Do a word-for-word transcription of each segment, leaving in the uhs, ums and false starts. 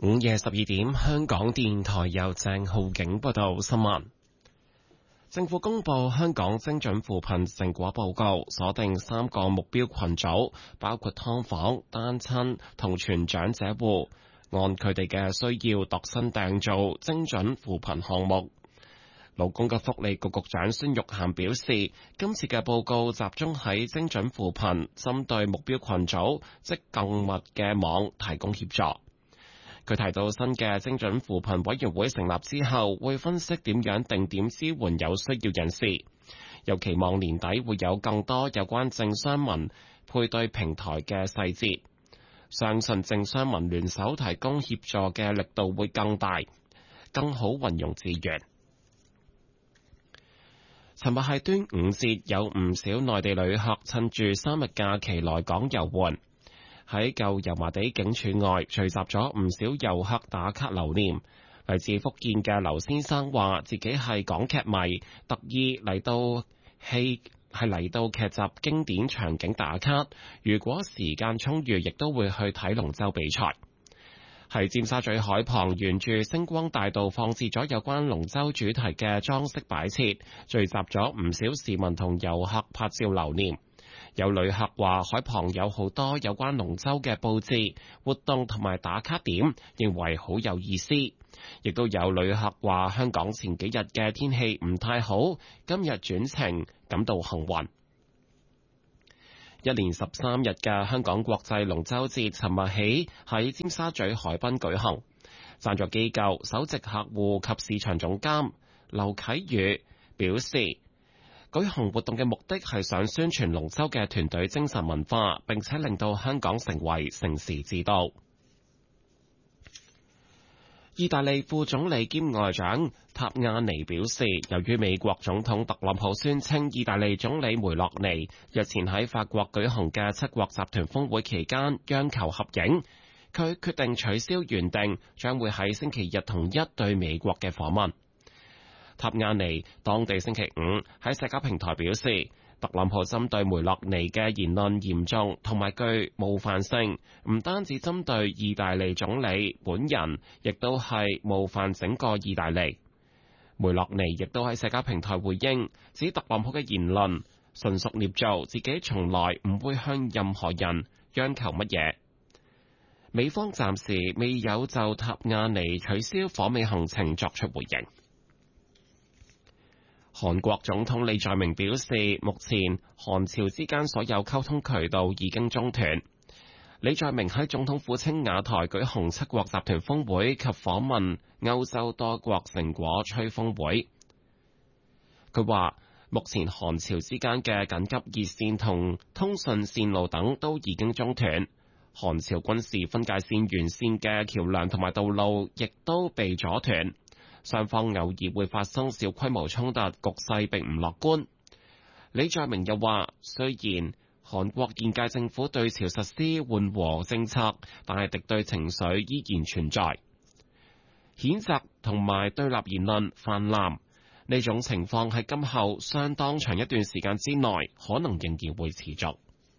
午夜十二點，香港電台由鄭浩景報道新聞。政府公布香港精準扶貧成果報告，鎖定三個目標群組，包括劏房、單親同全長者戶，按佢哋嘅需要度身訂造精準扶貧項目。勞工及福利局局長孫玉菡表示，今次嘅報告集中喺精準扶貧，針對目標群組，即更密嘅網提供協助。佢提到新嘅精準扶貧委員會成立之後，會分析點樣定點支援有需要人士，又期望年底會有更多有關政商民配對平台嘅細節。相信政商民聯手提供協助嘅力度會更大，更好運用資源。尋日係端午節，有唔少內地旅客趁住三日假期來港遊玩。喺舊油麻地警署外聚集咗唔少遊客打卡留念。嚟自福建嘅劉先生話自己係港劇迷，特意嚟到戲係嚟到劇集經典場景打卡。如果時間充裕，亦都會去睇龍舟比賽。喺尖沙咀海旁，沿住星光大道放置咗有關龍舟主題嘅裝飾擺設，聚集咗唔少市民同遊客拍照留念。有旅客話海旁有好多有關龍舟嘅佈置、活動同埋打卡點，認為好有意思。亦都有旅客話香港前幾日嘅天氣唔太好，今日轉晴，感到幸運。一連十三日嘅香港國際龍舟節，尋日起喺尖沙咀海濱舉行。贊助機構首席客戶及市場總監劉啟宇表示，舉行活動嘅目的係想宣傳龍舟嘅團隊精神文化，並且令到香港成為盛事之都。意大利副總理兼外長塔亞尼表示，由於美國總統特朗普宣稱意大利總理梅洛尼日前喺法國舉行嘅七國集團峰會期間央求合影，佢決定取消原定將會喺星期日同一對美國嘅訪問。塔亞尼當地星期五喺社交平台表示，特朗普針對梅洛尼嘅言論嚴重同埋具冒犯性，唔單止針對意大利總理本人，亦都係冒犯整個意大利。梅洛尼亦都喺社交平台回應，指特朗普嘅言論純屬捏造，自己從來唔會向任何人央求乜嘢。美方暫時未有就塔亞尼取消訪美行程作出回應。韓國總統李在明表示，目前韓朝之間所有溝通渠道已經中斷。李在明喺總統府青瓦台舉行七國集團峰會及訪問歐洲多國成果吹風會。佢話，目前韓朝之間嘅緊急熱線同通訊線路等都已經中斷，韓朝軍事分界線沿線嘅橋梁同埋道路亦都被阻斷。雙方偶爾會發生小規模衝突，局勢並唔樂觀。李在明又話，雖然韓國現屆政府對朝實施緩和政策，但係敵對情緒依然存在，譴責同埋對立言論泛濫。呢種情況喺今後相當長一段時間之內，可能仍然會持續。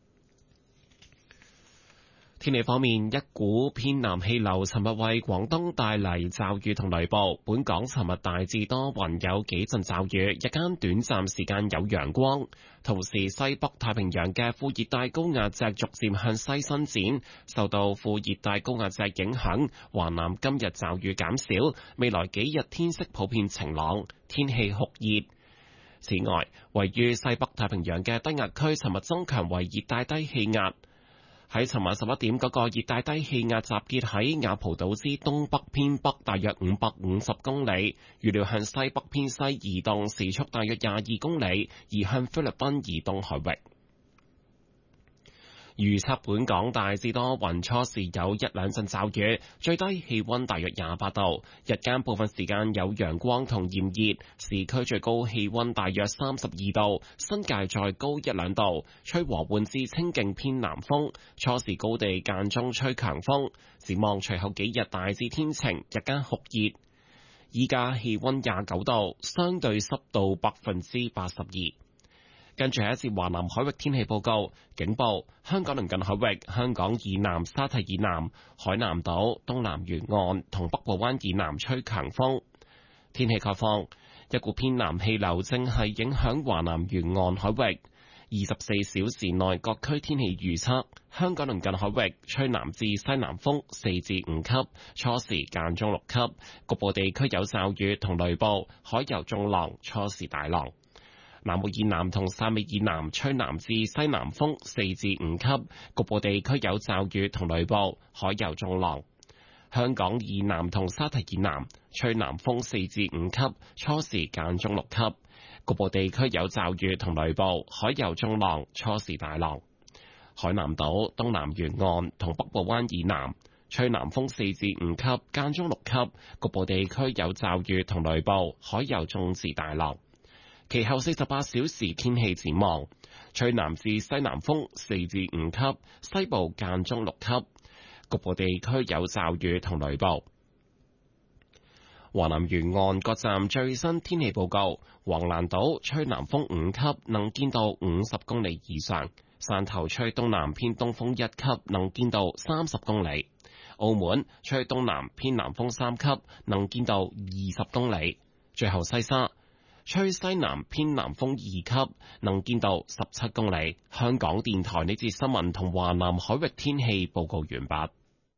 天氣方面，一股偏南氣流尋日為廣東帶嚟驟雨同雷暴。本港尋日大致多雲，有幾陣驟雨，日間短暫時間有陽光。同時，西北太平洋嘅副熱帶高壓脊逐漸向西伸展，受到副熱帶高壓脊影響，華南今日驟雨減少，未來幾日天色普遍晴朗，天氣酷熱。此外，位於西北太平洋嘅低壓區尋日增強為熱帶低氣壓。喺尋晚十一點，嗰個熱帶低氣壓集結喺雅蒲島之東北偏北大約五百五十公里，預料向西北偏西移動，時速大約廿二公里，移向菲律賓以東海域。預測本港大致多雲，初時有一兩陣驟雨，最低氣溫大約廿八度，日間部分時間有陽光同炎熱，市區最高氣溫大約三十二度，新界再高一兩度，吹和緩至清勁偏南風，初時高地間中吹強風。展望隨後幾日大致天晴，日間酷熱，依家氣溫廿九度，相對濕度百分之八十二。 跟住係一節華南海域天氣報告，警報：香港鄰近海域、香港以南、沙堤以南、海南島東南沿岸同北部灣以南吹強風。天氣概況：一股偏南氣流正係影響華南沿岸海域。二十四小時內各區天氣預測：香港鄰近海域吹南至西南風四至五級，初時間中六級，局部地區有驟雨同雷暴，海有中浪，初時大浪。南澳以南同汕尾以南吹南至西南風四至五級，局部地區有驟雨同雷暴，海有中浪。香港以南同沙堤以南吹南風四至五級，初時間中六級。局部地區有驟雨同雷暴，海有中浪，初時大浪。海南島東南沿岸同北部灣以南吹南風四至五級，間中六級，局部地區有驟雨同雷暴，海有中至大浪。其後四十八小時天氣展望：吹南至西南風四至五級，西部間中六級，局部地區有驟雨同雷暴。華南沿岸各站最新天氣報告：橫瀾島吹南風五級，能見度五十公里以上；汕頭吹東南偏東風一級，能見度三十公里；澳門吹東南偏南風三級，能見度二十公里。最後西沙吹西南偏南風二級，能見度十七公里。香港電台呢節新聞同華南海域天氣報告完畢。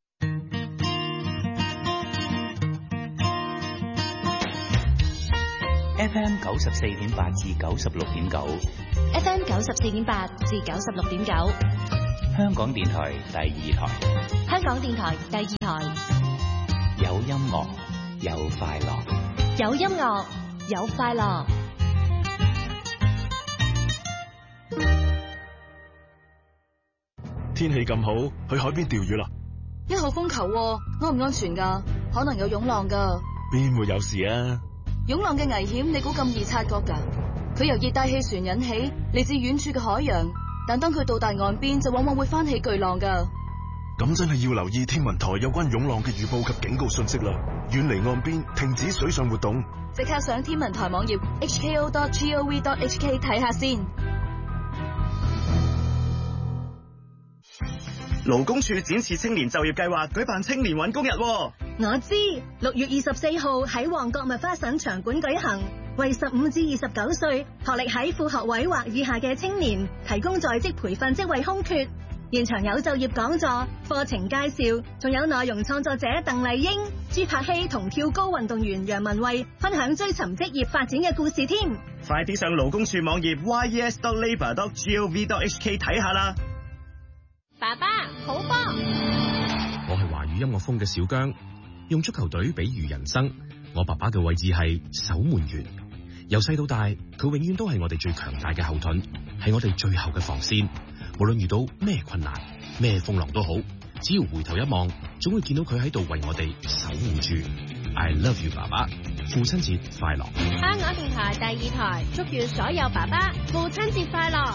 F M 九十四點八至九十六點九 ，F M 九十四點八至九十六點九， 香港電台第二台， 香港電台第二台， 有音樂有快樂， 有音樂有快樂。 天氣咁好，去海邊釣魚啦！ 一號風球，安唔安全噶？可能有湧浪噶。 邊會有事啊？ 湧浪嘅危險，你估咁易察覺㗎？佢由熱帶氣旋引起，嚟自遠處嘅海洋，但當佢到達岸邊，就往往會翻起巨浪㗎。 咁真係要留意天文台有關湧浪嘅預報及警告信息啦！遠離岸邊，停止水上活動。 即刻上天文台網頁 h k o dot gov dot h k 睇下先。 勞工處展示青年就業計劃舉辦青年搵工日。 我知，六月二十四號喺旺角麥花臣場館舉行，為十五至二十九歲學歷喺副學位或以下嘅青年提供在職培訓職位空缺。現場有就業講座、課程介紹，仲有內容創作者鄧麗英、朱柏希同跳高運動員楊文慧分享追尋職業發展嘅故事添。 快啲上勞工處網頁 y e s dot labour dot gov dot h k 睇下啦。 爸爸好波！ 我係華語音樂風嘅小姜，用足球隊比喻人生。我爸爸嘅位置係守門員，由細到大，佢永遠都係我哋最強大嘅後盾，係我哋最後嘅防線。無論遇到咩困難、咩風浪都好，只要回頭一望，總會見到佢喺度為我哋守護住。I love you， 爸爸，父親節快樂！ 香港電台第二台祝願所有爸爸父親節快樂！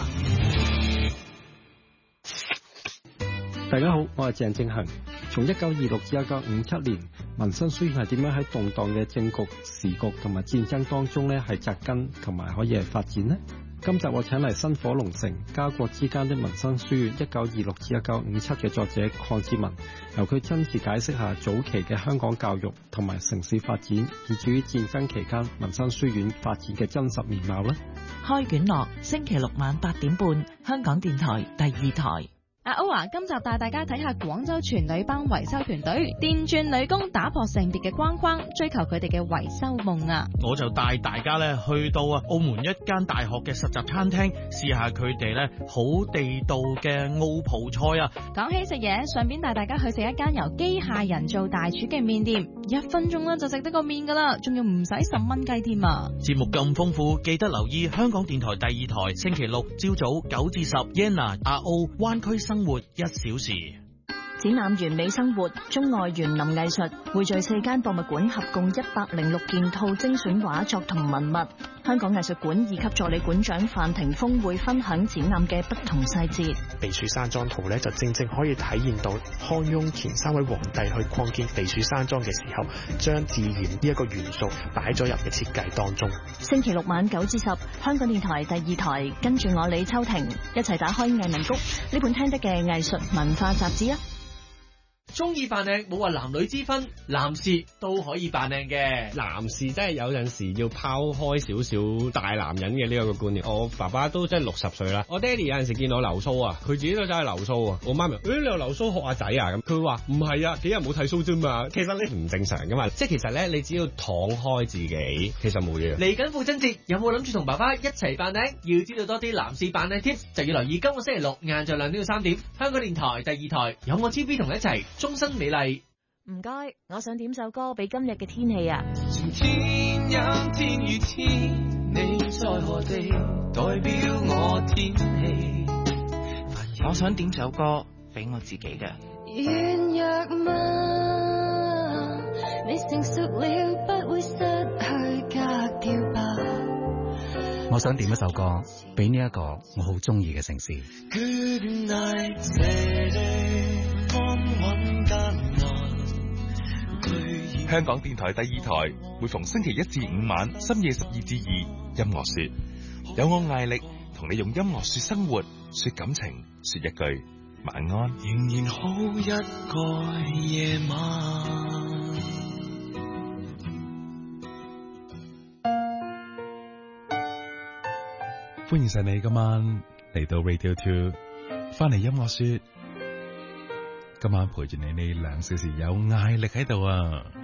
大家好，我係鄭正恒。從一九二六至一九五七年，民生書院係點樣喺動盪嘅政局、時局同埋戰爭當中呢係扎根同埋可以係發展呢？今集我請嚟薪火龍城家國之間的民生書院一九二六至一九五七嘅作者鄺志文，由佢親自解釋下早期嘅香港教育同埋城市發展，以至於戰爭期間民生書院發展嘅真實面貌呢。 開卷樂，星期六晚八點半，香港電台第二台。 阿歐啊，今集帶大家睇下廣州全女班維修團隊電鑽女工打破性別嘅框框，追求佢哋嘅維修夢啊！ 我就帶大家咧去到啊澳門一間大學嘅實習餐廳，試下佢哋咧好地道嘅澳葡菜啊！ 講起食嘢，順便帶大家去食一間由機械人做大廚嘅麵店，一分鐘咧就食得個麵噶啦，仲要唔使十蚊雞添啊！ 節目咁豐富，記得留意香港電台第二台，星期六朝早九至十 ，Yenna 阿澳灣區生活一小時。 展覽完美生活、中外園林藝術，匯聚四間博物館合共一百零六件套精選畫作同文物。香港藝術館二級助理館長范霆鋒會分享展覽嘅不同細節。 避暑山莊圖咧，就正正可以體現到康雍乾三位皇帝去擴建避暑山莊嘅時候，將自然呢一個元素擺咗入嘅設計當中。 星期六晚九至十，香港電台第二台，跟住我李秋婷一齊打開藝文谷呢本聽得嘅藝術文化雜誌啊！ 中意扮靚冇話男女之分，男士都可以扮靚嘅。 男士真係有陣時要拋開少少大男人嘅呢個觀念。我爸爸都真係六十歲啦，我爹哋有陣時見到我留鬚啊，佢自己都真係留鬚啊。我媽咪，誒、欸、你又留鬚學阿仔啊？咁佢話唔係啊，幾日冇剃鬚啫嘛。其實你唔正常噶嘛，即係其實咧，你只要敞開自己，其實冇嘢。 嚟緊父親節，有冇諗住同爸爸一齊扮靚？要知道多啲男士扮靚 tips，就要留意今個星期六晏晝兩點到三點，香港電台第二台有我 T V 同你一齊。終身美麗， 唔該，我想點首歌俾今日嘅天氣啊！ 天陰天與天，你在何地？代表我天氣。 我想點首歌俾我自己嘅。 軟弱嗎？你成熟了，不會失去格調吧？ 我想點一首歌俾呢一個我好中意嘅城市。 Good night, city。 香港電台第二台每逢星期一至五晚深夜十二至二，音樂說，有我艾力同你用音樂說生活，說感情，說一句晚安。 仍然好一個夜晚。 歡迎晒你今晚嚟到 Radio Two， 翻嚟音樂說。今晚陪住你呢兩小時有艾力喺度啊！